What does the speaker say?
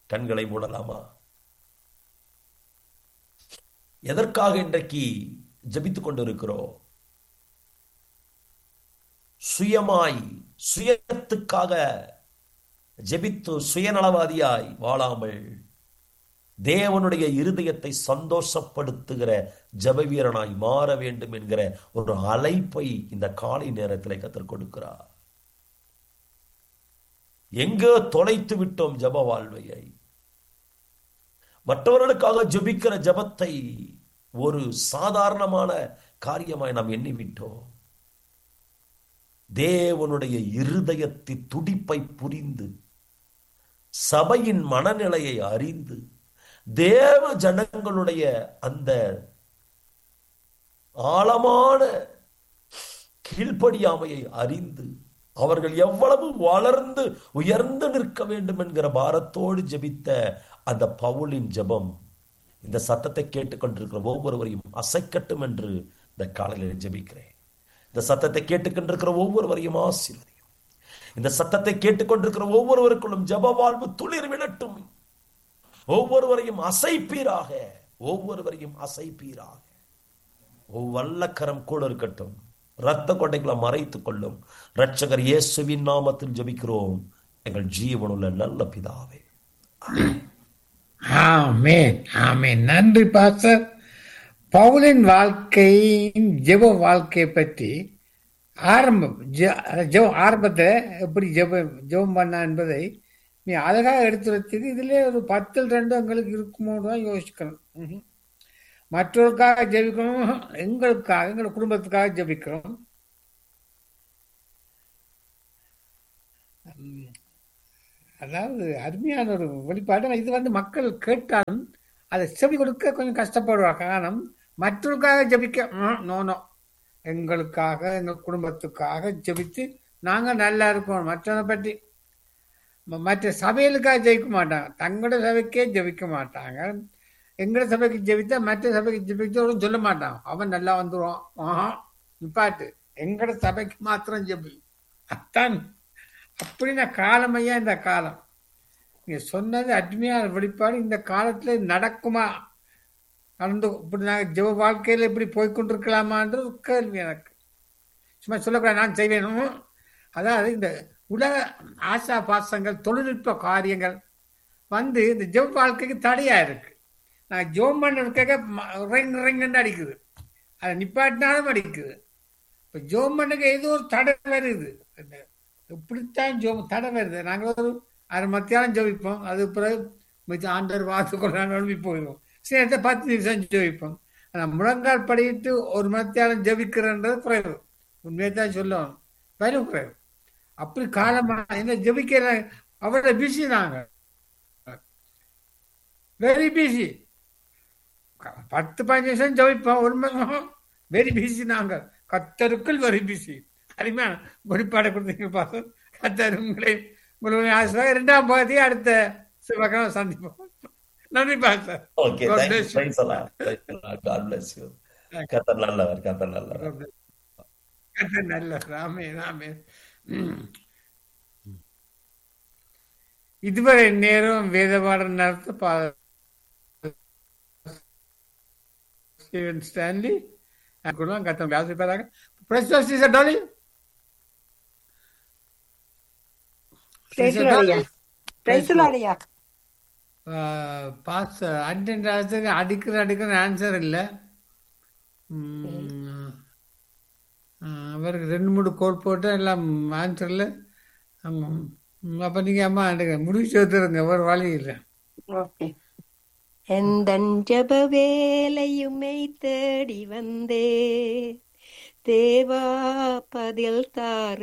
கண்களை மூடலாமா? எதற்காக இன்றைக்கு ஜெபித்துக் கொண்டிருக்கிறோம்? சுயமாய், சுயத்துக்காக ஜெபித்து சுயநலவாதியாய் வாழாமல் தேவனுடைய இருதயத்தை சந்தோஷப்படுத்துகிற ஜெப வீரனாய் மாற வேண்டும் என்கிற ஒரு அழைப்பை இந்த காலை நேரத்தில் கர்த்தர் கொடுக்கிறார். எங்கோ தொலைத்து விட்டோம் ஜெப வாழ்வையை. மற்றவர்களுக்காக ஜெபிக்கிற ஜெபத்தை ஒரு சாதாரணமான காரியமாய் நாம் எண்ணிவிட்டோம். தேவனுடைய இருதயத்தின் துடிப்பை புரிந்து, சபையின் மனநிலையை அறிந்து, தேவ ஜனங்களுடைய அந்த ஆழமான கீழ்ப்படியாமையை அறிந்து, அவர்கள் எவ்வளவு வளர்ந்து உயர்ந்து நிற்க வேண்டும் என்கிற பாரத்தோடு ஜெபித்த அந்த பவுலின் ஜெபம் இந்த சத்தத்தை கேட்டுக்கொண்டிருக்கிற ஒவ்வொருவரையும் அசைக்கட்டும் என்று இந்த காலையில் ஜெபிக்கிறேன். இந்த சத்தத்தை கேட்டுக்கொண்டிருக்கிற ஒவ்வொருவரையும் ஆசீர்வதியும். இந்த சத்தத்தை கேட்டுக்கொண்டிருக்கிற ஒவ்வொருவருக்குள்ளும் ஜெப வாழ்வு துளிர் விழட்டும். ஒவ்வொருவரையும் அசைப்பீராக, ஒவ்வொருவரையும் அசைப்பீராக. வல்லக்கரம் கூட இருக்கட்டும். இரத்த கொட்டைகளை மறைத்துக் கொள்ளும். இரட்சகர் இயேசுவின் நாமத்தில் ஜெபிக்கிறோம் எங்கள் ஜீவனுள்ள நல்ல பிதாவே. ஆமென், ஆமென். நன்றி பாஸ்டர். பவுலின் வாழ்க்கையின் ஜெப வாழ்க்கையை பற்றி ஆரம்பத்தை எப்படி ஜெபம் பண்ணா என்பதை நீ அழகாக எடுத்து வச்சது. இதுல ஒரு 10-2 எங்களுக்கு இருக்குமோ தான் யோசிக்கணும். மற்றவர்களுக்காக ஜெபிக்கணும், எங்களுக்காக, எங்கள் குடும்பத்துக்காக ஜெபிக்கிறோம். அதாவது அருமையான ஒரு வெளிப்பாடு. இது மக்கள் கேட்டாலும் அதை செவி கொடுக்க கொஞ்சம் கஷ்டப்படுவாங்க. காரணம் மற்றவர்களுக்காக ஜெபிக்க நோ, எங்களுக்காக, எங்கள் குடும்பத்துக்காக ஜெபித்து நாங்கள் நல்லா இருக்கோம். மற்றவனை பற்றி மற்ற சபைகளுக்காக ஜெயிக்க மாட்டாங்க, தங்களோட சபைக்கே ஜெபிக்க மாட்டாங்க. எங்களோட சபைக்கு ஜெபித்தா மற்ற சபைக்கு ஜெபித்தவரும் சொல்ல மாட்டான், அவன் நல்லா வந்துடுவான். நிப்பாட்டு, எங்களோட சபைக்கு மாத்திரம் ஜெபி. அத்தான் அப்படின்னா காலமையா இந்த காலம். நீங்க சொன்னது அருமையான வெளிப்பாடு. இந்த காலத்துல நடக்குமா, நடந்து இப்படி நாங்கள் ஜெப வாழ்க்கையில இப்படி போய்கொண்டிருக்கலாமான்றது கேள்வி எனக்கு. சும்மா சொல்லக்கூடாது நான் செய்வேணும். அதாவது இந்த உலக ஆசா பாசங்கள், தொழில்நுட்ப காரியங்கள் இந்த ஜெப வாழ்க்கைக்கு தடையா இருக்கு. நான் ஜெபம் பண்ண அடிக்குது, அதை நிப்பாட்டினாலும் அடிக்குது. இப்ப ஜெபம் பண்ணுக்கு ஏதோ ஒரு தடை வருது. இப்படித்தான் ஜெபம் தடை வருது. நாங்கள் ஒரு அரை மத்தியானம் ஜெபிப்போம், அது பிறகு ஆண்டவர் பார்த்துக்கொள்ள போயிடுவோம். சில 10 நிமிஷம் ஜெபிப்போம். ஆனால் முழங்கால் படிட்டு ஒரு மத்தியானம் ஜெபிக்கிறன்றது குறைவு. உண்மையை தான் சொல்லணும், வரும் குறைவு. அப்படி காலமா என்ன ஜெபிக்கிற அவரை பிஸி, நாங்க வெரி பிஸி. 10-15 நிமிஷம் ஜெபிப்போம், ஒரு மணி வெரி பிஸி. நாங்க கத்தருக்குள் வெரி பிஸி. அருமையான வெளிப்பாடை கொடுத்தீங்க பாசம். கத்தர் உங்களுடைய ஆசிரியர். 2ஆம் பகுதி அடுத்த சிவகாரம் சந்திப்போம். நன்றி pastor. Okay, thanks a lot. God bless you. கர்த்தர் நல்லவர், கர்த்தர் நல்லவர். கர்த்தர் நல்லவர். ஆமென், ஆமென். இதுவரை நேரம் வேத பாடம் நடத்த ஸ்டான்லி கர்த்தர் ஆசீர்வதிப்பாராக. Praise the Lord tally. Praise the Lord. Pass attend அடிக்கிற ஆன்சர் இல்லை. அவருக்கு 2-3 கோட் போட்டு எல்லாம் ஆன்சர் இல்லை. அப்ப நீங்க அம்மா முடிச்சு வச்சுருங்க, ஒரு வழி இல்லை. எந்தன் ஜெப வேலையுமை தேடி வந்தே தேவா பதில் தாரு